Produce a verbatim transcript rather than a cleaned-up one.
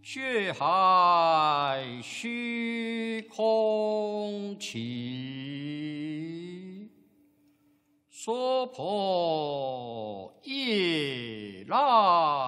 血海虚空起，说破夜来。